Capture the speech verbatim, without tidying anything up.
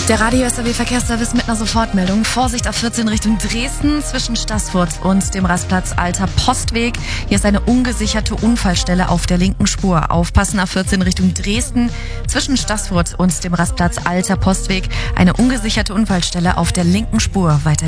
Der Radio S R W Verkehrsservice mit einer Sofortmeldung. Vorsicht auf vierzehn Richtung Dresden zwischen Staßfurt und dem Rastplatz Alter Postweg. Hier ist eine ungesicherte Unfallstelle auf der linken Spur. Aufpassen auf vierzehn Richtung Dresden zwischen Staßfurt und dem Rastplatz Alter Postweg. Eine ungesicherte Unfallstelle auf der linken Spur. Weiter